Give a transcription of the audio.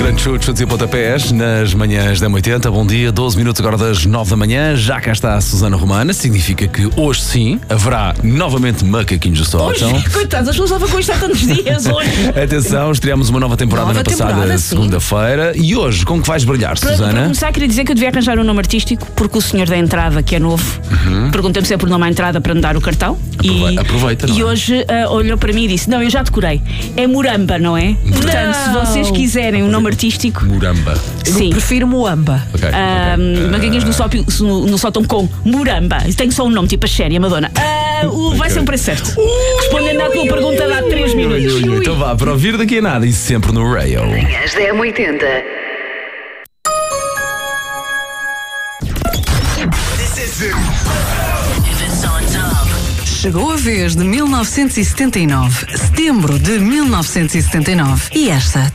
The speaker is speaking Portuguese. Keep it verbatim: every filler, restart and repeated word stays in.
Grandes chutes, chutes e pontapés nas manhãs da oitenta. Bom dia, doze minutos agora das nove da manhã. Já cá está a Susana Romana. Significa que hoje sim haverá novamente macaquinhos do sol. Hoje, Então, coitados, as pessoas estavam com isto há tantos dias hoje. atenção, estreamos uma nova temporada Nova na passada temporada, sim. segunda-feira. E hoje, com que vais brilhar, Para, Susana? para começar, queria dizer que eu devia arranjar um nome artístico, porque o senhor da entrada, que é novo, uhum. pergunta-me se é por nome à entrada para me dar o cartão. Aprove- e, aproveita, não E é? hoje uh, olhou para mim e disse: não, eu já decorei. É Muramba, não é? Portanto, se vocês quiserem um nome artístico. Muramba. Sim. Eu prefiro Moamba. Ok. Um, Macaquinhos no, sópio- no, no sótão com Muramba. Tem só um nome, tipo a Xéria Madonna. Uh, o, vai ser um preço certo. Respondendo à tua pergunta dá três minutos. Ui, ui, ui. Então vá, para ouvir daqui a nada e sempre no Rail. Manhãs da oitenta. Chegou a vez de mil novecentos e setenta e nove, setembro de mil novecentos e setenta e nove. E esta